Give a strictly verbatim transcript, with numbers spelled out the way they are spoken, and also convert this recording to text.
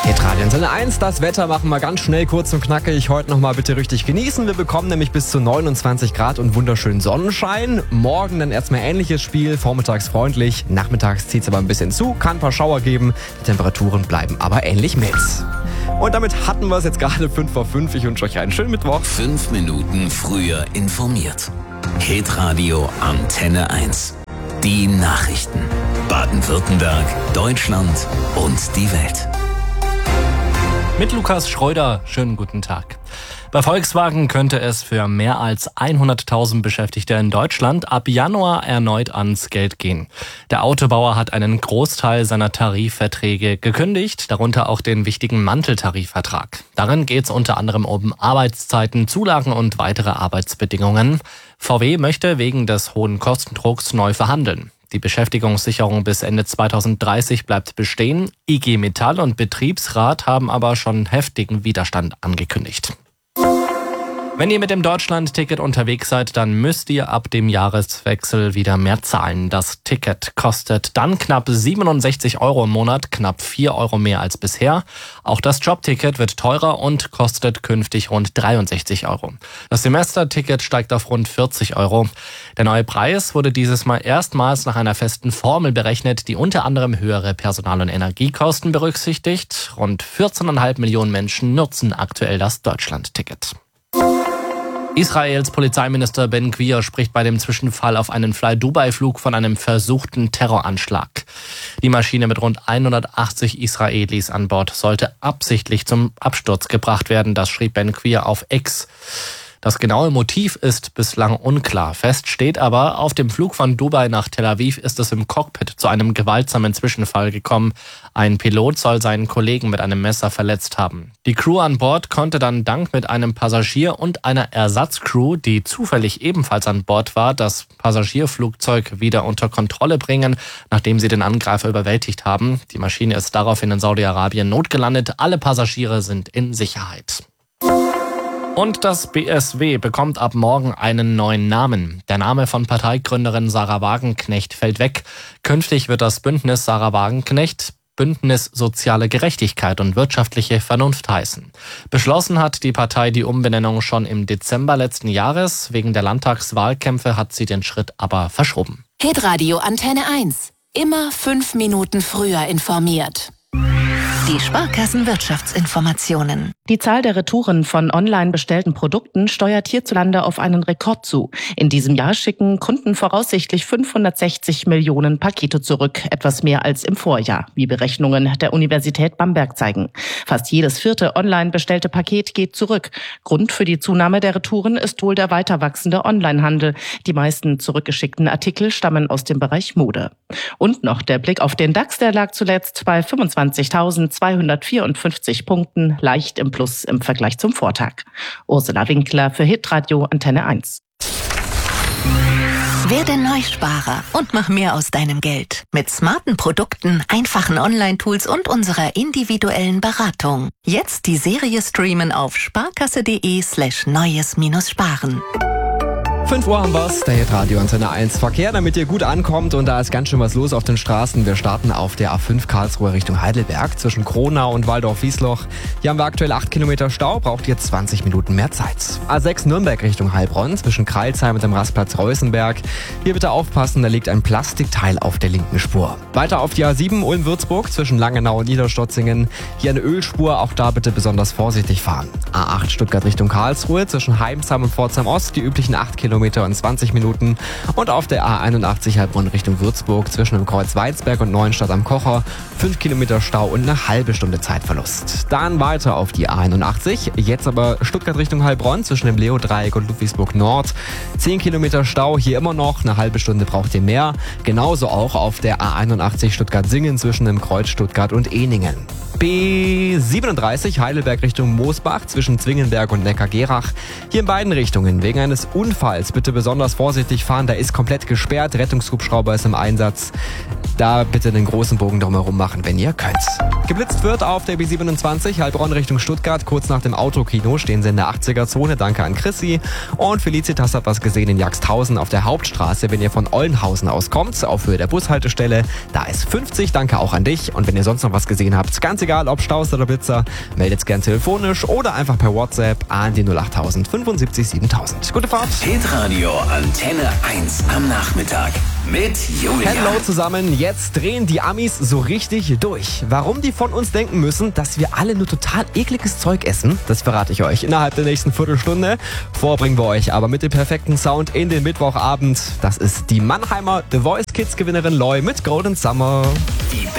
Hitradio Antenne eins, das Wetter machen wir ganz schnell, kurz und knackig. Heute nochmal bitte richtig genießen. Wir bekommen nämlich bis zu neunundzwanzig Grad und wunderschönen Sonnenschein. Morgen dann erstmal ähnliches Spiel, vormittags freundlich. Nachmittags zieht es aber ein bisschen zu, kann ein paar Schauer geben. Die Temperaturen bleiben aber ähnlich mit. Und damit hatten wir es jetzt gerade fünf vor fünf. Ich wünsche euch einen schönen Mittwoch. Fünf Minuten früher informiert. Hitradio Antenne eins. Die Nachrichten. Baden-Württemberg, Deutschland und die Welt. Mit Lukas Schreuder, schönen guten Tag. Bei Volkswagen könnte es für mehr als hunderttausend Beschäftigte in Deutschland ab Januar erneut ans Geld gehen. Der Autobauer hat einen Großteil seiner Tarifverträge gekündigt, darunter auch den wichtigen Manteltarifvertrag. Darin geht es unter anderem um Arbeitszeiten, Zulagen und weitere Arbeitsbedingungen. V W möchte wegen des hohen Kostendrucks neu verhandeln. Die Beschäftigungssicherung bis Ende zweitausenddreißig bleibt bestehen. I G Metall und Betriebsrat haben aber schon heftigen Widerstand angekündigt. Wenn ihr mit dem Deutschland-Ticket unterwegs seid, dann müsst ihr ab dem Jahreswechsel wieder mehr zahlen. Das Ticket kostet dann knapp siebenundsechzig Euro im Monat, knapp vier Euro mehr als bisher. Auch das Jobticket wird teurer und kostet künftig rund dreiundsechzig Euro. Das Semesterticket steigt auf rund vierzig Euro. Der neue Preis wurde dieses Mal erstmals nach einer festen Formel berechnet, die unter anderem höhere Personal- und Energiekosten berücksichtigt. Rund vierzehn Komma fünf Millionen Menschen nutzen aktuell das Deutschland-Ticket. Israels Polizeiminister Ben Gvir spricht bei dem Zwischenfall auf einen Fly-Dubai-Flug von einem versuchten Terroranschlag. Die Maschine mit rund hundertachtzig Israelis an Bord sollte absichtlich zum Absturz gebracht werden, das schrieb Ben Gvir auf X. Das genaue Motiv ist bislang unklar. Fest steht aber, auf dem Flug von Dubai nach Tel Aviv ist es im Cockpit zu einem gewaltsamen Zwischenfall gekommen. Ein Pilot soll seinen Kollegen mit einem Messer verletzt haben. Die Crew an Bord konnte dann dank mit einem Passagier und einer Ersatzcrew, die zufällig ebenfalls an Bord war, das Passagierflugzeug wieder unter Kontrolle bringen, nachdem sie den Angreifer überwältigt haben. Die Maschine ist daraufhin in Saudi-Arabien notgelandet. Alle Passagiere sind in Sicherheit. Und das B S W bekommt ab morgen einen neuen Namen. Der Name von Parteigründerin Sarah Wagenknecht fällt weg. Künftig wird das Bündnis Sarah Wagenknecht Bündnis Soziale Gerechtigkeit und wirtschaftliche Vernunft heißen. Beschlossen hat die Partei die Umbenennung schon im Dezember letzten Jahres. Wegen der Landtagswahlkämpfe hat sie den Schritt aber verschoben. Hitradio Antenne eins. Immer fünf Minuten früher informiert. Die Sparkassen-Wirtschaftsinformationen. Die Zahl der Retouren von online bestellten Produkten steuert hierzulande auf einen Rekord zu. In diesem Jahr schicken Kunden voraussichtlich fünfhundertsechzig Millionen Pakete zurück, etwas mehr als im Vorjahr, wie Berechnungen der Universität Bamberg zeigen. Fast jedes vierte online bestellte Paket geht zurück. Grund für die Zunahme der Retouren ist wohl der weiter wachsende Onlinehandel. Die meisten zurückgeschickten Artikel stammen aus dem Bereich Mode. Und noch der Blick auf den DAX, der lag zuletzt bei fünfundzwanzigtausendzweihundertvierundfünfzig Punkten, leicht im Plus im Vergleich zum Vortag. Ursula Winkler für Hitradio Antenne eins. Werde Neusparer und mach mehr aus deinem Geld. Mit smarten Produkten, einfachen Online-Tools und unserer individuellen Beratung. Jetzt die Serie streamen auf sparkasse.de slash neues minus sparen. fünf Uhr haben wir's, der Hitradio Antenne eins Verkehr, damit ihr gut ankommt, und da ist ganz schön was los auf den Straßen. Wir starten auf der A fünf Karlsruhe Richtung Heidelberg zwischen Kronau und Waldorf-Wiesloch. Hier haben wir aktuell acht Kilometer Stau, braucht ihr zwanzig Minuten mehr Zeit. A sechs Nürnberg Richtung Heilbronn zwischen Kreilsheim und dem Rastplatz Reußenberg. Hier bitte aufpassen, da liegt ein Plastikteil auf der linken Spur. Weiter auf die A sieben Ulm-Würzburg zwischen Langenau und Niederstotzingen. Hier eine Ölspur, auch da bitte besonders vorsichtig fahren. A acht Stuttgart Richtung Karlsruhe zwischen Heimsheim und Pforzheim Ost, die üblichen acht Kilometer und zwanzig Minuten. Und auf der A einundachtzig Heilbronn Richtung Würzburg zwischen dem Kreuz Weinsberg und Neuenstadt am Kocher fünf Kilometer Stau und eine halbe Stunde Zeitverlust. Dann weiter auf die A einundachtzig, jetzt aber Stuttgart Richtung Heilbronn zwischen dem Leo-Dreieck und Ludwigsburg Nord. zehn Kilometer Stau, hier immer noch, eine halbe Stunde braucht ihr mehr. Genauso auch auf der A einundachtzig Stuttgart-Singen zwischen dem Kreuz Stuttgart und Ehningen. B siebenunddreißig Heidelberg Richtung Moosbach zwischen Zwingenberg und Neckargerach. Hier in beiden Richtungen wegen eines Unfalls bitte besonders vorsichtig fahren. Da ist komplett gesperrt, Rettungshubschrauber ist im Einsatz. Da bitte den großen Bogen drumherum machen, wenn ihr könnt. Geblitzt wird auf der B siebenundzwanzig Heilbronn Richtung Stuttgart. Kurz nach dem Autokino stehen sie in der achtziger-Zone. Danke an Chrissy. Und Felicitas hat was gesehen in Jagsthausen auf der Hauptstraße, wenn ihr von Ollenhausen aus kommt, auf Höhe der Bushaltestelle. Da ist fünfzig. Danke auch an dich. Und wenn ihr sonst noch was gesehen habt, ganz egal egal ob Staus oder Blitzer, meldet's gern telefonisch oder einfach per WhatsApp an die null acht null null fünfundsiebzig siebentausend. Gute Fahrt! Hitradio Antenne eins am Nachmittag mit Julian. Hallo zusammen, jetzt drehen die Amis so richtig durch. Warum die von uns denken müssen, dass wir alle nur total ekliges Zeug essen, das verrate ich euch innerhalb der nächsten Viertelstunde. Vorbringen wir euch aber mit dem perfekten Sound in den Mittwochabend. Das ist die Mannheimer The Voice Kids Gewinnerin Loy mit Golden Summer. Die